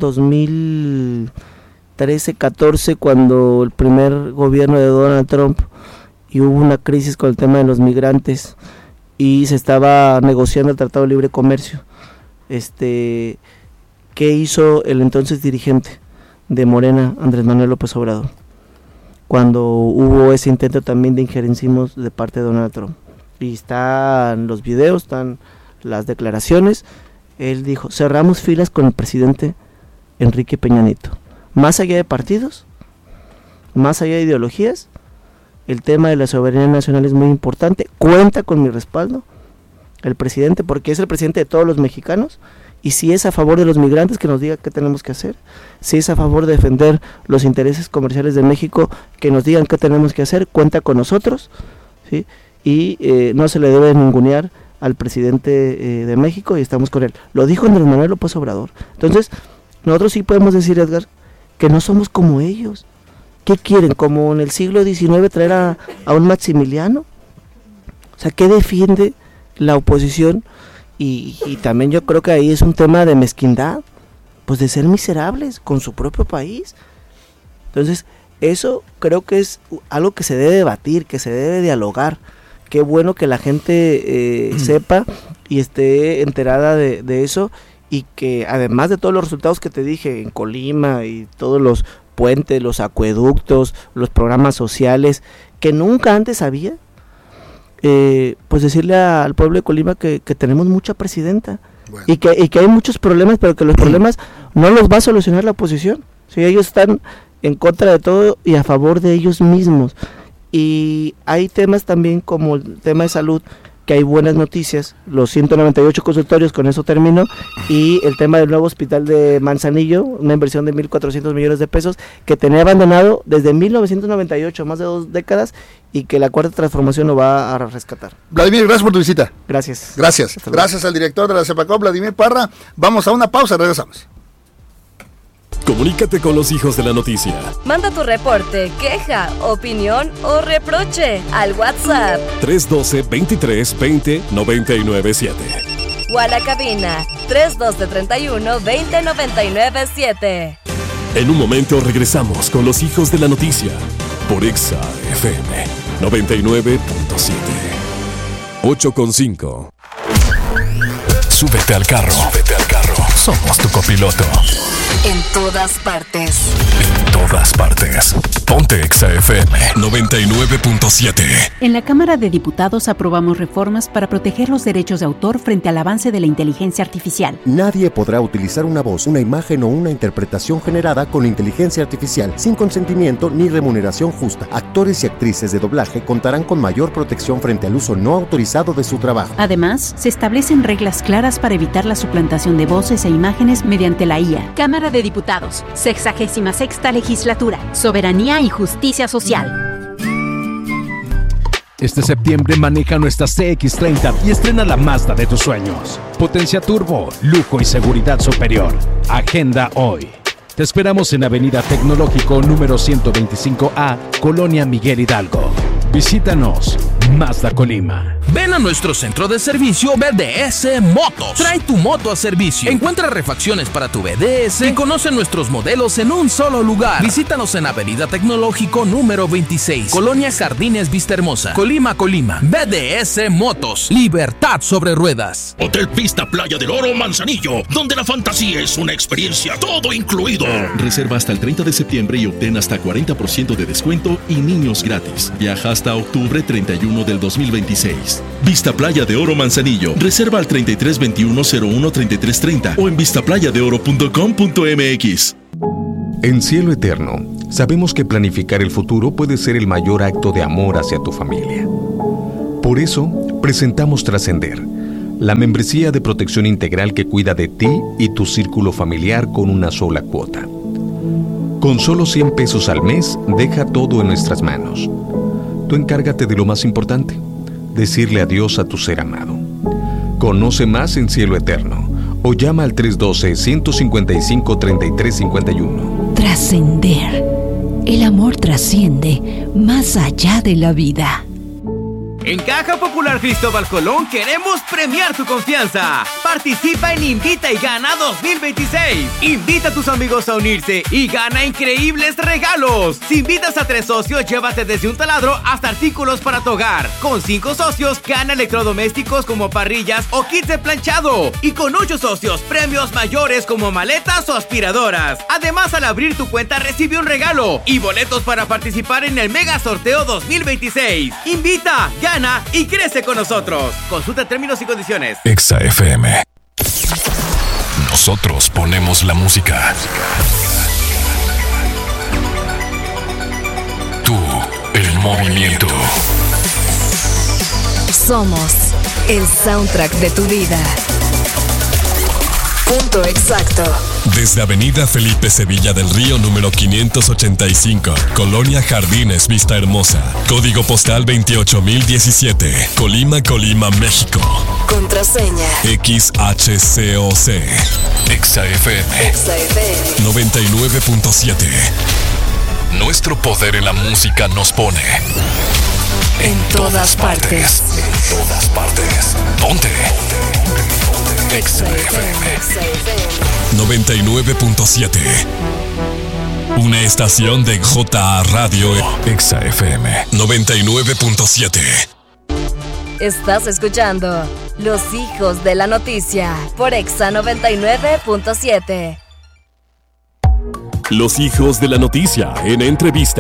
2013-14 cuando el primer gobierno de Donald Trump y hubo una crisis con el tema de los migrantes y se estaba negociando el Tratado de Libre Comercio? ¿Qué hizo el entonces dirigente de Morena, Andrés Manuel López Obrador, cuando hubo ese intento también de injerencismo de parte de Donald Trump? Y están los videos, están las declaraciones. Él dijo, cerramos filas con el presidente Enrique Peña Nieto. Más allá de partidos, más allá de ideologías, el tema de la soberanía nacional es muy importante. Cuenta con mi respaldo el presidente, porque es el presidente de todos los mexicanos, y si es a favor de los migrantes, que nos diga qué tenemos que hacer. Si es a favor de defender los intereses comerciales de México, que nos digan qué tenemos que hacer. Cuenta con nosotros, ¿sí? Y no se le debe ningunear al presidente de México, y estamos con él. Lo dijo Andrés Manuel López Obrador. Entonces, nosotros sí podemos decir, Edgar, que no somos como ellos. ¿Qué quieren? ¿Como en el siglo XIX traer a un Maximiliano? O sea, ¿qué defiende la oposición? Y también yo creo que ahí es un tema de mezquindad, pues de ser miserables con su propio país. Entonces, eso creo que es algo que se debe debatir, que se debe dialogar. Qué bueno que la gente sepa y esté enterada de eso, y que además de todos los resultados que te dije en Colima y todos los puentes, los acueductos, los programas sociales que nunca antes había, pues decirle al pueblo de Colima que tenemos mucha presidenta, bueno, y que hay muchos problemas, pero que los problemas no los va a solucionar la oposición. ¿Sí? Ellos están en contra de todo y a favor de ellos mismos. Y hay temas también como el tema de salud, que hay buenas noticias, los 198 consultorios, con eso termino, y el tema del nuevo hospital de Manzanillo, una inversión de 1.400 millones de pesos, que tenía abandonado desde 1998, más de 2 décadas, y que la Cuarta Transformación lo va a rescatar. Vladimir, gracias por tu visita. Gracias. Gracias al director de la CEPACOP, Vladimir Parra. Vamos a una pausa, regresamos. Comunícate con los hijos de la noticia. Manda tu reporte, queja, opinión o reproche al WhatsApp 312-23-20-997 o a la cabina 312-31-20-997. En un momento regresamos con los hijos de la noticia por Exa FM 99.7. 8.5. Súbete al carro. Somos tu copiloto. En todas partes. En todas partes. Ponte Exa FM 99.7. En la Cámara de Diputados aprobamos reformas para proteger los derechos de autor frente al avance de la inteligencia artificial. Nadie podrá utilizar una voz, una imagen o una interpretación generada con inteligencia artificial sin consentimiento ni remuneración justa. Actores y actrices de doblaje contarán con mayor protección frente al uso no autorizado de su trabajo. Además, se establecen reglas claras para evitar la suplantación de voces e imágenes mediante la IA. Cámara de Diputados, 66ª Legislatura, Soberanía y Justicia Social. Este septiembre maneja nuestra CX-30 y estrena la Mazda de tus sueños. Potencia turbo, lujo y seguridad superior. Agenda hoy. Te esperamos en Avenida Tecnológico número 125A, Colonia Miguel Hidalgo. Visítanos. Mazda Colima. Ven a nuestro centro de servicio BDS Motos. Trae tu moto a servicio. Encuentra refacciones para tu BDS y conoce nuestros modelos en un solo lugar. Visítanos en Avenida Tecnológico número 26, Colonia Jardines Vista Hermosa, Colima, Colima. BDS Motos. Libertad sobre ruedas. Hotel Vista Playa del Oro Manzanillo, donde la fantasía es una experiencia, todo incluido. Reserva hasta el 30 de septiembre y obtén hasta 40% de descuento y niños gratis. Viaja hasta octubre 31 del 2026. Vista Playa de Oro Manzanillo. Reserva al 3321013330 o en vistaplayadeoro.com.mx. En Cielo Eterno, sabemos que planificar el futuro puede ser el mayor acto de amor hacia tu familia. Por eso, presentamos Trascender, la membresía de protección integral que cuida de ti y tu círculo familiar con una sola cuota. Con solo 100 pesos al mes, deja todo en nuestras manos. Tú encárgate de lo más importante, decirle adiós a tu ser amado. Conoce más en Cielo Eterno o llama al 312-155-3351. Trascender. El amor trasciende más allá de la vida. En Caja Popular Cristóbal Colón queremos premiar tu confianza. Participa en Invita y Gana 2026. Invita a tus amigos a unirse y gana increíbles regalos. Si invitas a 3 socios, llévate desde un taladro hasta artículos para tu hogar. Con 5 socios, gana electrodomésticos como parrillas o kits de planchado. Y con 8 socios, premios mayores como maletas o aspiradoras. Además, al abrir tu cuenta, recibe un regalo y boletos para participar en el Mega Sorteo 2026. Invita, gana y crece con nosotros. Consulta términos y condiciones. Exa FM. Nosotros ponemos la música. Tú, el movimiento. Somos el soundtrack de tu vida. Punto exacto. Desde Avenida Felipe Sevilla del Río número 585, Colonia Jardines Vista Hermosa, código postal 28017, Colima, Colima, México. Contraseña XHCOC. Exa FM 99.7. Nuestro poder en la música nos pone en todas partes. En todas partes. Ponte. Exa FM 99.7. Una estación de JA Radio. Exa FM 99.7. Estás escuchando Los Hijos de la Noticia por Exa 99.7. Los Hijos de la Noticia en entrevista.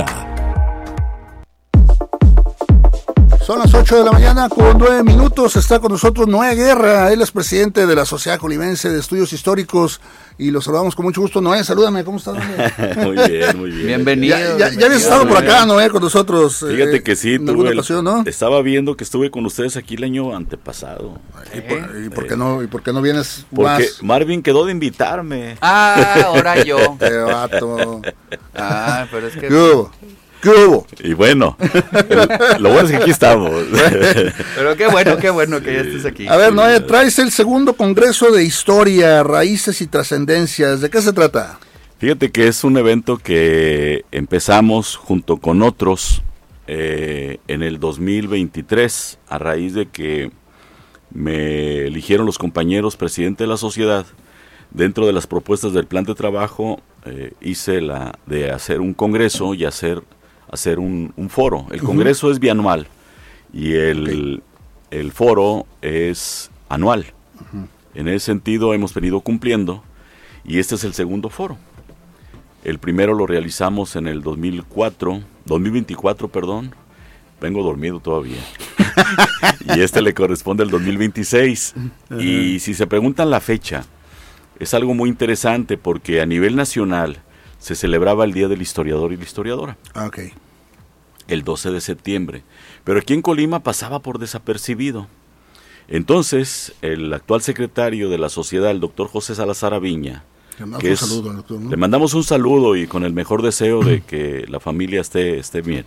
Son las 8 de la mañana con 9 minutos. Está con nosotros Noé Guerra. Él es presidente de la Sociedad Colimense de Estudios Históricos y lo saludamos con mucho gusto. Noé, salúdame. ¿Cómo estás? Muy bien, muy bien. Bienvenido. Ya habías estado por acá, Noé, con nosotros. Fíjate que sí, tuve ocasión, ¿no? Estaba viendo que estuve con ustedes aquí el año antepasado. ¿Y por qué no vienes porque más? Porque Marvin quedó de invitarme. Ahora yo. Qué vato. Pero es que... ¿Qué hubo? Y bueno, lo bueno es que aquí estamos. Pero qué bueno que ya estés aquí. A ver, Noé, traes el segundo Congreso de Historia, Raíces y Trascendencias. ¿De qué se trata? Fíjate que es un evento que empezamos junto con otros en el 2023, a raíz de que me eligieron los compañeros presidente de la sociedad. Dentro de las propuestas del plan de trabajo hice la de hacer un congreso y hacer un foro. El congreso es bianual y el foro es anual. En ese sentido hemos venido cumpliendo y este es el segundo foro. El primero lo realizamos en el 2024, vengo dormido todavía. Y este le corresponde al 2026. Y si se preguntan la fecha, es algo muy interesante porque a nivel nacional se celebraba el Día del Historiador y la Historiadora. Okay. El 12 de septiembre. Pero aquí en Colima pasaba por desapercibido. Entonces, el actual secretario de la sociedad, el doctor José Salazar Aviña, le mandamos un saludo y con el mejor deseo de que la familia esté bien.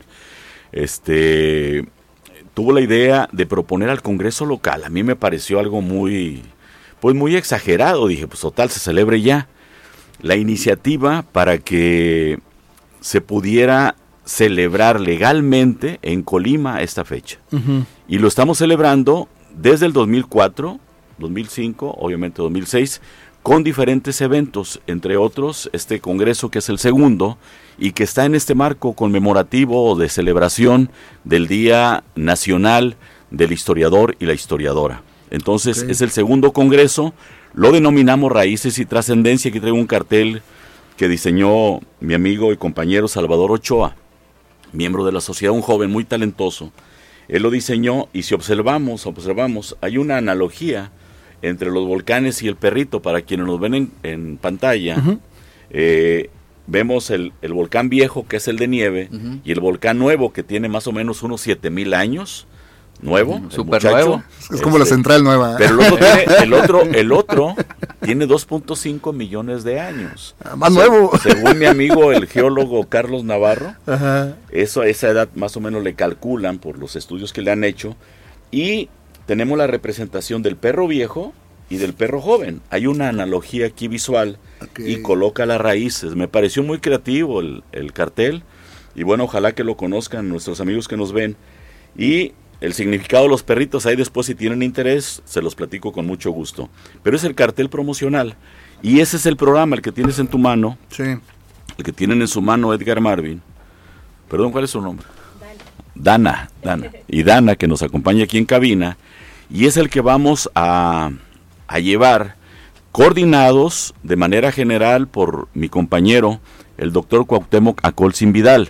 Tuvo la idea de proponer al Congreso local. A mí me pareció algo muy exagerado. Dije, pues total, se celebre ya. La iniciativa para que se pudiera celebrar legalmente en Colima esta fecha. Y lo estamos celebrando desde el 2004, 2005, obviamente 2006, con diferentes eventos, entre otros este congreso que es el segundo y que está en este marco conmemorativo de celebración del Día Nacional del Historiador y la Historiadora. Entonces es el segundo congreso, lo denominamos Raíces y Trascendencia. Aquí traigo un cartel que diseñó mi amigo y compañero Salvador Ochoa, miembro de la sociedad, un joven muy talentoso. Él lo diseñó y si observamos, hay una analogía entre los volcanes y el perrito. Para quienes nos ven en pantalla, vemos el volcán viejo, que es el de nieve, y el volcán nuevo, que tiene más o menos unos 7,000 años, nuevo, súper nuevo. Es como la central nueva. Pero el otro tiene 2.5 millones de años. Más nuevo. Según mi amigo, el geólogo Carlos Navarro, eso a esa edad más o menos le calculan por los estudios que le han hecho, y tenemos la representación del perro viejo y del perro joven. Hay una analogía aquí visual y coloca las raíces. Me pareció muy creativo el cartel, y bueno, ojalá que lo conozcan nuestros amigos que nos ven. Y el significado de los perritos, ahí después, si tienen interés, se los platico con mucho gusto. Pero es el cartel promocional, y ese es el programa, el que tienes en tu mano, el que tienen en su mano Edgar Marvin. Perdón, ¿cuál es su nombre? Dana. Y Dana, que nos acompaña aquí en cabina, y es el que vamos a llevar, coordinados de manera general por mi compañero, el doctor Cuauhtémoc Acolcín Vidal.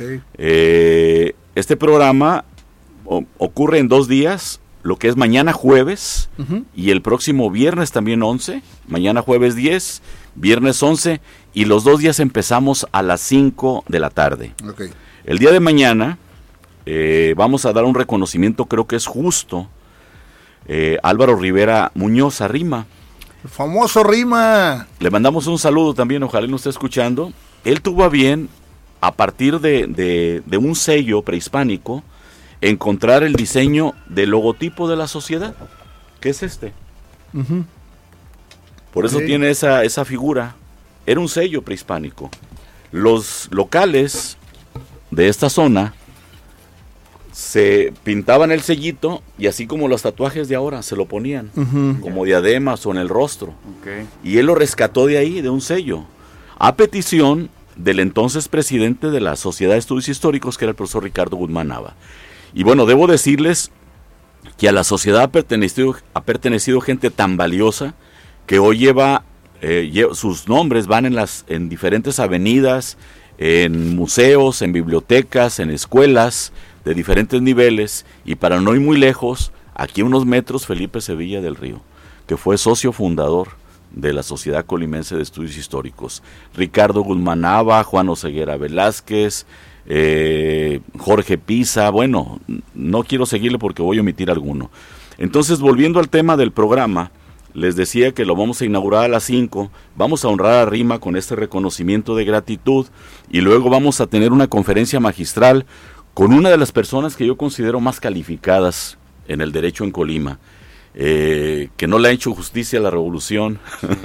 Este programa ocurre en 2 días, lo que es mañana jueves y el próximo viernes también 11, mañana jueves 10, viernes 11, y los 2 días empezamos a las 5 de la tarde. El día de mañana vamos a dar un reconocimiento, creo que es justo, Álvaro Rivera Muñoz, a Rima. El famoso Rima. Le mandamos un saludo también, ojalá nos esté escuchando. Él tuvo a bien, a partir de un sello prehispánico, encontrar el diseño del logotipo de la sociedad, que es este. Por eso tiene esa figura. Era un sello prehispánico. Los locales de esta zona se pintaban el sellito, y así como los tatuajes de ahora se lo ponían como diademas o en el rostro. Y él lo rescató de ahí, de un sello, a petición del entonces presidente de la Sociedad de Estudios Históricos, que era el profesor Ricardo Guzmán Nava. Y bueno, debo decirles que a la sociedad ha pertenecido gente tan valiosa que hoy sus nombres van en diferentes avenidas, en museos, en bibliotecas, en escuelas de diferentes niveles, y para no ir muy lejos, aquí a unos metros, Felipe Sevilla del Río, que fue socio fundador de la Sociedad Colimense de Estudios Históricos, Ricardo Guzmán Nava, Juan Oseguera Velázquez, Jorge Pisa. Bueno, no quiero seguirle porque voy a omitir alguno. Entonces, volviendo al tema del programa, les decía que lo vamos a inaugurar a las 5, vamos a honrar a Rima con este reconocimiento de gratitud, y luego vamos a tener una conferencia magistral con una de las personas que yo considero más calificadas en el derecho en Colima, que no le ha hecho justicia a la revolución.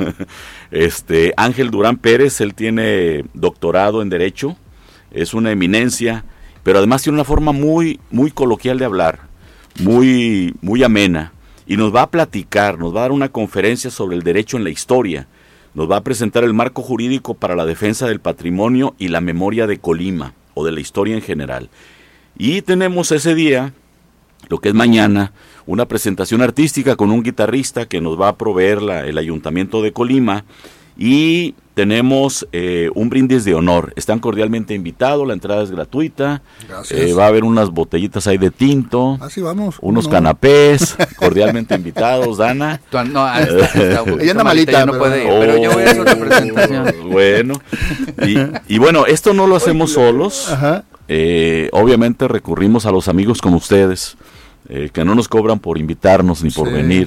Ángel Durán Pérez, él tiene doctorado en Derecho, es una eminencia, pero además tiene una forma muy, muy coloquial de hablar, muy, muy amena, y nos va a platicar, nos va a dar una conferencia sobre el derecho en la historia, nos va a presentar el marco jurídico para la defensa del patrimonio y la memoria de Colima, o de la historia en general. Y tenemos ese día, lo que es mañana, una presentación artística con un guitarrista que nos va a proveer el Ayuntamiento de Colima, y tenemos un brindis de honor. Están cordialmente invitados, la entrada es gratuita. Va a haber unas botellitas ahí de tinto. Así vamos. Unos canapés, cordialmente invitados, Dana. Ella anda malita, no puede ir, pero yo voy a hacer una presentación. Bueno, y bueno, esto no lo hacemos solos. Obviamente recurrimos a los amigos como ustedes, que no nos cobran por invitarnos ni por venir.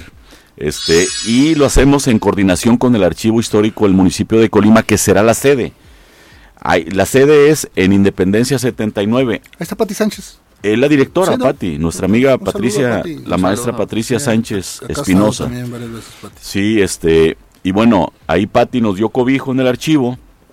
Y lo hacemos en coordinación con el Archivo Histórico del municipio de Colima, que será la sede. La sede es en Independencia 79. Ahí está Pati Sánchez. La directora, Sí, ¿no? Pati, nuestra amiga Un Patricia, saludo, Pati. la maestra Patricia Sánchez Acá Espinosa. también varias veces, Pati. Sí, y bueno, ahí Pati nos dio cobijo en el archivo,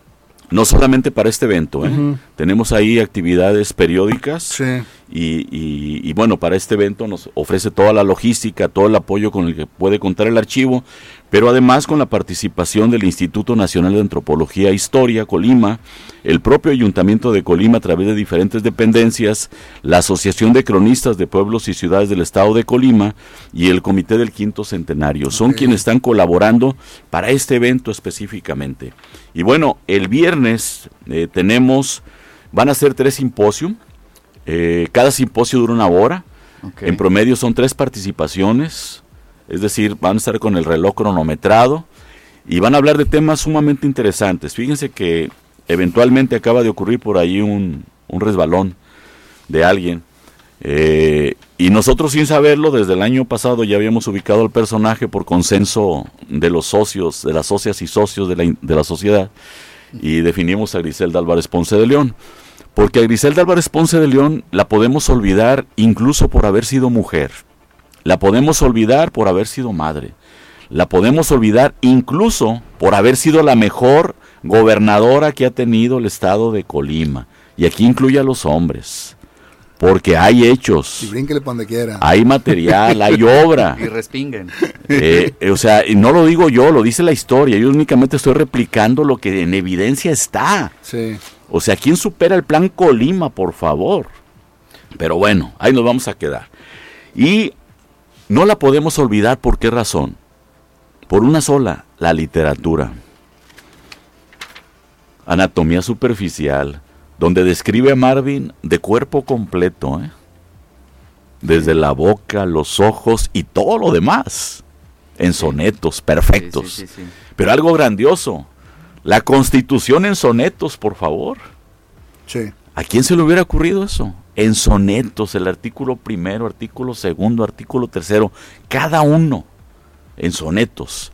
no solamente para este evento, tenemos ahí actividades periódicas, sí. y bueno, para este evento nos ofrece toda la logística, todo el apoyo con el que puede contar el archivo, pero además con la participación del Instituto Nacional de Antropología e Historia, Colima, el propio Ayuntamiento de Colima a través de diferentes dependencias, la Asociación de Cronistas de Pueblos y Ciudades del Estado de Colima y el Comité del Quinto Centenario. Son quienes están colaborando para este evento específicamente. Y bueno, el viernes van a ser 3 simposios. Cada simposio dura 1 hora. En promedio son 3 participaciones. Es decir, van a estar con el reloj cronometrado y van a hablar de temas sumamente interesantes. Fíjense que eventualmente acaba de ocurrir por ahí un resbalón de alguien. Y nosotros, sin saberlo, desde el año pasado ya habíamos ubicado al personaje por consenso de los socios, de las socias y socios de la sociedad, y definimos a Griselda Álvarez Ponce de León. Porque a Griselda Álvarez Ponce de León la podemos olvidar incluso por haber sido mujer. La podemos olvidar por haber sido madre. La podemos olvidar incluso por haber sido la mejor gobernadora que ha tenido el estado de Colima. Y aquí incluye a los hombres. Porque hay hechos. Y brínquele pa' donde quiera. Hay material, hay obra. Y respinguen. O sea, y no lo digo yo, lo dice la historia. Yo únicamente estoy replicando lo que en evidencia está. Sí. O sea, ¿quién supera el plan Colima, por favor? Pero bueno, ahí nos vamos a quedar. Y no la podemos olvidar, ¿por qué razón? Por una sola, la literatura. Anatomía superficial, donde describe a Marvin de cuerpo completo, desde la boca, los ojos y todo lo demás, en sonetos perfectos. Sí. Pero algo grandioso, la Constitución en sonetos, por favor. Sí. ¿A quién se le hubiera ocurrido eso? En sonetos, el artículo 1, artículo 2, artículo 3, cada uno en sonetos.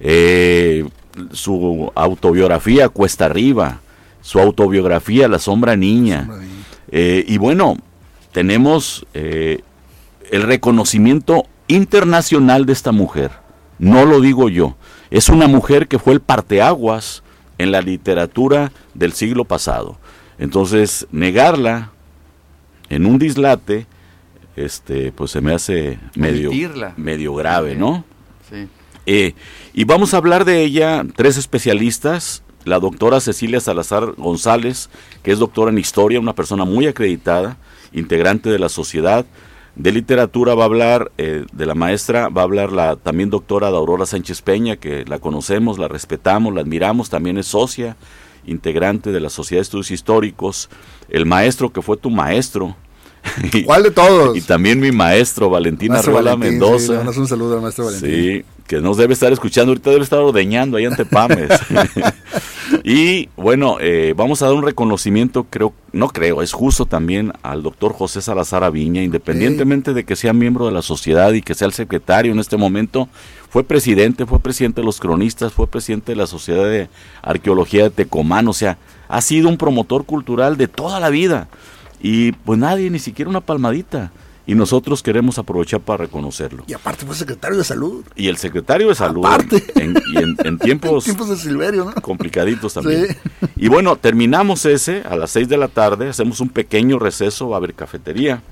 Su autobiografía Cuesta Arriba, su autobiografía La Sombra Niña. Y bueno, tenemos el reconocimiento internacional de esta mujer. No lo digo yo, es una mujer que fue el parteaguas en la literatura del siglo pasado. Entonces, negarla en un dislate, pues se me hace medio grave, ¿no? Sí. Y vamos a hablar de ella, 3 especialistas, la doctora Cecilia Salazar González, que es doctora en historia, una persona muy acreditada, integrante de la Sociedad de Literatura, va a hablar de la maestra, va a hablar la también doctora Aurora Sánchez Peña, que la conocemos, la respetamos, la admiramos, también es socia, integrante de la Sociedad de Estudios Históricos, el maestro que fue tu maestro. ¿Cuál de todos? Y también mi maestro, Valentín Arreola Mendoza. Sí, le mandamos un saludo al maestro Valentín. Sí, que nos debe estar escuchando, ahorita debe estar ordeñando ahí ante Pames. Y bueno, vamos a dar un reconocimiento, es justo también al doctor José Salazar Aviña, independientemente de que sea miembro de la sociedad y que sea el secretario en este momento, fue presidente de los cronistas, fue presidente de la Sociedad de Arqueología de Tecomán, o sea, ha sido un promotor cultural de toda la vida. Y pues nadie, ni siquiera una palmadita. Y nosotros queremos aprovechar para reconocerlo. Y aparte fue secretario de salud. Y el secretario de salud. Aparte. En tiempos, tiempos de Silverio, ¿no? Complicaditos también. Sí. Y bueno, terminamos a las 6 de la tarde, hacemos un pequeño receso, va a haber cafetería.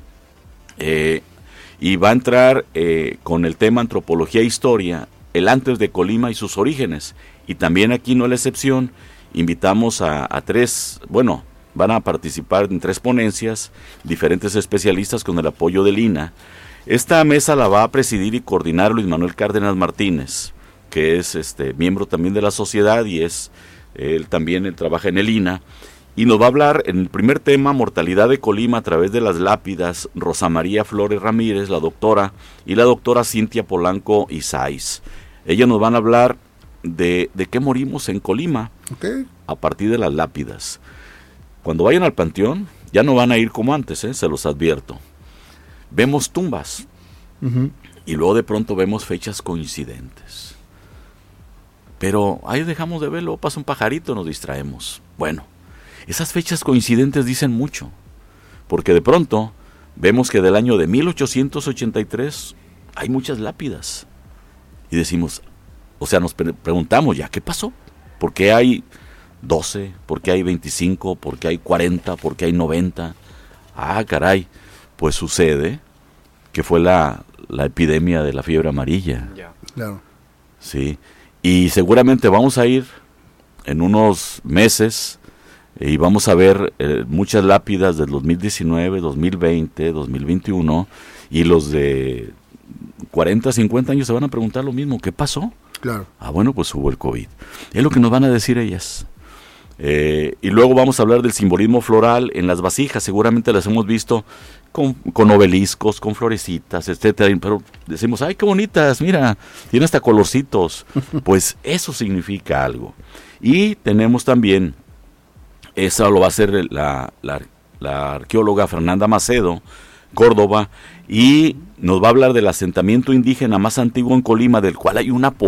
Y va a entrar con el tema Antropología e Historia, el antes de Colima y sus orígenes. Y también aquí no es la excepción, invitamos a 3, van a participar en 3 ponencias, diferentes especialistas con el apoyo del INA. Esta mesa la va a presidir y coordinar Luis Manuel Cárdenas Martínez, que es miembro también de la sociedad y él también trabaja en el INA. Y nos va a hablar en el primer tema, Mortalidad de Colima a través de las lápidas, Rosa María Flores Ramírez, la doctora, y la doctora Cintia Polanco Isais. Ellas nos van a hablar de qué morimos en Colima, a partir de las lápidas. Cuando vayan al panteón, ya no van a ir como antes, se los advierto. Vemos tumbas, y luego de pronto vemos fechas coincidentes. Pero ahí dejamos de verlo, pasa un pajarito, nos distraemos. Bueno, esas fechas coincidentes dicen mucho, porque de pronto vemos que del año de 1883 hay muchas lápidas. Y decimos, nos preguntamos ya, ¿qué pasó? ¿Por qué hay 12? ¿Por qué hay 25? ¿Por qué hay 40? ¿Por qué hay 90? Ah, caray, pues sucede que fue la epidemia de la fiebre amarilla. Claro. Sí, y seguramente vamos a ir en unos meses y vamos a ver muchas lápidas del 2019, 2020, 2021, y los de 40, 50 años se van a preguntar lo mismo, ¿qué pasó? Claro. Ah, bueno, pues hubo el COVID. Es lo que nos van a decir ellas. Y luego vamos a hablar del simbolismo floral en las vasijas. Seguramente las hemos visto con obeliscos, con florecitas, etcétera. Pero decimos, ¡ay, qué bonitas! Mira, tiene hasta colorcitos. Pues eso significa algo. Y tenemos también, eso lo va a hacer la arqueóloga Fernanda Macedo, Córdoba, y nos va a hablar del asentamiento indígena más antiguo en Colima, del cual hay una